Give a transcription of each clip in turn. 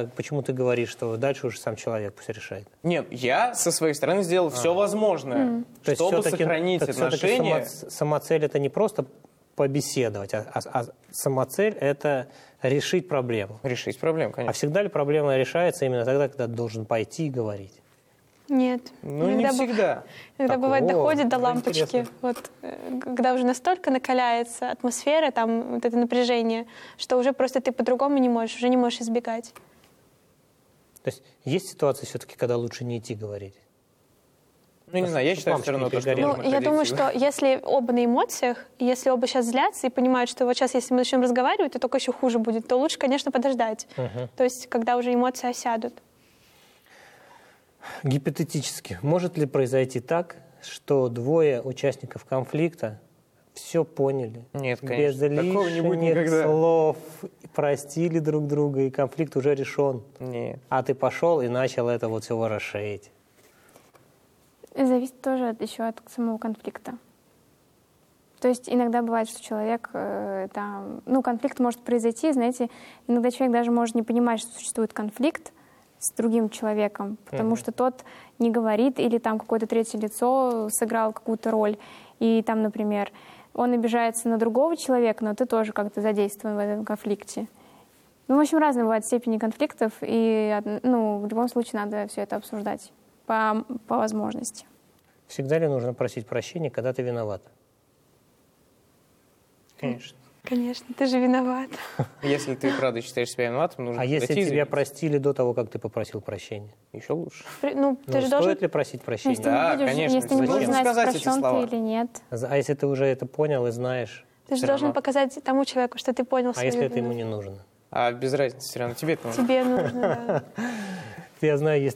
тогда почему ты говоришь, что дальше уже сам человек пусть решает? Нет, я со своей стороны сделал все возможное, чтобы сохранить отношения. Самоцель — это не просто побеседовать, а самоцель — это решить проблему. Решить проблему, конечно. А всегда ли проблема решается именно тогда, когда ты должен пойти и говорить? Нет. Ну, не всегда. Иногда бывает, доходит до лампочки. Интересно. Вот, когда уже настолько накаляется атмосфера, там вот это напряжение, что уже просто ты по-другому не можешь, уже не можешь избегать. То есть есть ситуации все-таки, когда лучше не идти говорить? Ну, не знаю, я считаю все равно, что нужно я думаю, что если оба на эмоциях, если оба сейчас злятся и понимают, что вот сейчас, если мы начнем разговаривать, то только еще хуже будет, то лучше, конечно, подождать. То есть, когда уже эмоции осядут. Гипотетически, может ли произойти так, что двое участников конфликта все поняли? Нет, конечно. Без Такого не будет лишних никогда. слов, простили друг друга, и конфликт уже решен. Нет. А ты пошел и начал это вот все ворошить. Зависит тоже еще от самого конфликта. То есть иногда бывает, что человек, конфликт может произойти, знаете, иногда человек даже может не понимать, что существует конфликт с другим человеком, потому что тот не говорит, или там какое-то третье лицо сыграл какую-то роль, и там, например, он обижается на другого человека, но ты тоже как-то задействован в этом конфликте. Ну, в общем, разные бывают степени конфликтов, и в любом случае надо все это обсуждать по возможности. Всегда ли нужно просить прощения, когда ты виноват? Конечно. Конечно, ты же виноват. Если ты, правда, считаешь себя виноватым, нужно А если подойти и тебя извиниться. простили до того, как ты попросил прощения? Еще лучше. Ну, ты же Стоит должен... ли просить прощения? Если Да, не будешь, конечно, если не зачем будешь знать, сказать эти прощен слова? ты или нет. А если ты уже это понял и знаешь? Ты же Всё должен равно. показать тому человеку, что ты понял А свою если это вину. ему не нужно? А без разницы, все равно тебе это нужно. Тебе нужно, да. Я знаю, есть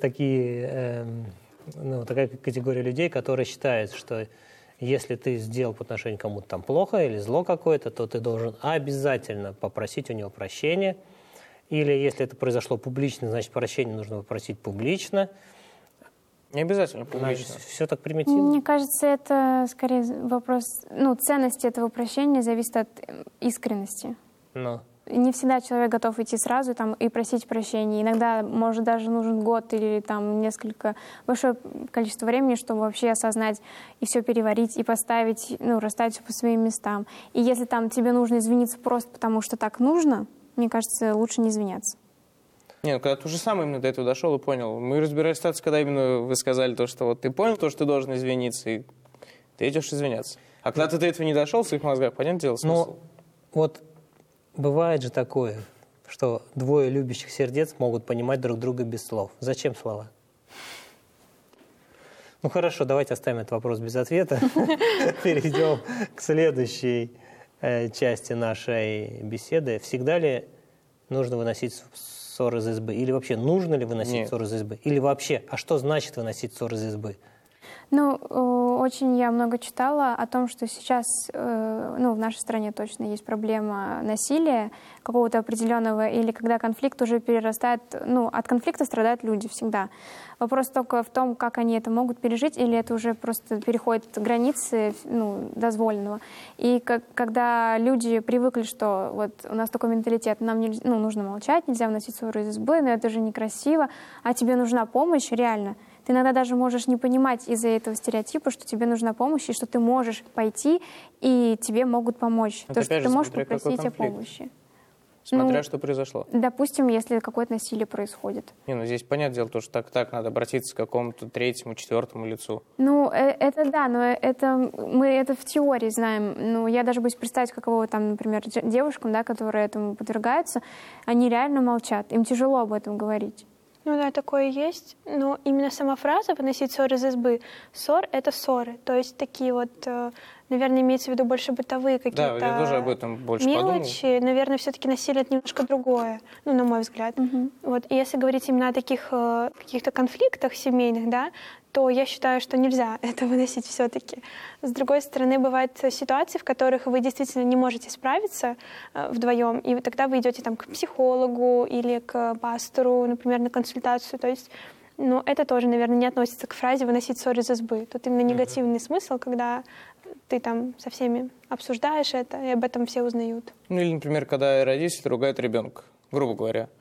такая категория людей, которые считают, что если ты сделал по отношению к кому-то там плохо или зло какое-то, то ты должен обязательно попросить у него прощения. Или если это произошло публично, значит, прощение нужно попросить публично. Не обязательно публично. Все так примитивно. Мне кажется, это скорее вопрос, ценности этого прощения зависит от искренности. Но Не всегда человек готов идти сразу и просить прощения. Иногда, может, даже нужен год или большое количество времени, чтобы вообще осознать и все переварить, и поставить, расставить все по своим местам. И если тебе нужно извиниться просто потому, что так нужно, мне кажется, лучше не извиняться. Нет, когда ты уже сам именно до этого дошел и понял. Мы разбирались ситуацию, когда именно вы сказали то, что вот ты понял то, что ты должен извиниться, и ты идешь извиняться. А когда ты до этого не дошел в своих мозгах, понятное дело, смысл? вот бывает же такое, что двое любящих сердец могут понимать друг друга без слов. Зачем слова? Ну хорошо, давайте оставим этот вопрос без ответа. Перейдем к следующей части нашей беседы. Всегда ли нужно выносить ссоры из избы? Или вообще нужно ли выносить ссоры из избы? Или вообще, а что значит выносить ссоры из избы? Очень я много читала о том, что сейчас, в нашей стране точно есть проблема насилия какого-то определенного, или когда конфликт уже перерастает, от конфликта страдают люди всегда. Вопрос только в том, как они это могут пережить, или это уже просто переходит границы, дозволенного. И когда люди привыкли, что вот у нас такой менталитет, нам нужно молчать, нельзя выносить ссоры из избы, но это же некрасиво, а тебе нужна помощь, реально. Ты иногда даже можешь не понимать из-за этого стереотипа, что тебе нужна помощь, и что ты можешь пойти, и тебе могут помочь. Это То, что опять же ты можешь смотря какой попросить о конфликт. помощи. Смотря что произошло. Допустим, если какое-то насилие происходит. Здесь понятное дело, то, что так надо обратиться к какому-то третьему, четвертому лицу. Это да, но мы это в теории знаем. Я даже боюсь представить, каково например, девушкам, которые этому подвергаются, они реально молчат, им тяжело об этом говорить. Да, такое есть. Но именно сама фраза «выносить ссоры из избы». Ссор — это ссоры. То есть такие наверное, имеется в виду больше бытовые какие-то Да, я тоже об этом больше мелочи. подумал. Наверное, все-таки насилие — это немножко другое, на мой взгляд. И если говорить именно о таких каких-то конфликтах семейных, да, то я считаю, что нельзя это выносить все-таки. С другой стороны, бывают ситуации, в которых вы действительно не можете справиться вдвоем, и тогда вы идете к психологу или к пастору, например, на консультацию. То есть, это тоже, наверное, не относится к фразе «выносить ссоры из избы». Тут именно негативный смысл, когда ты со всеми обсуждаешь это, и об этом все узнают. Или, например, когда родители ругают ребенка, грубо говоря.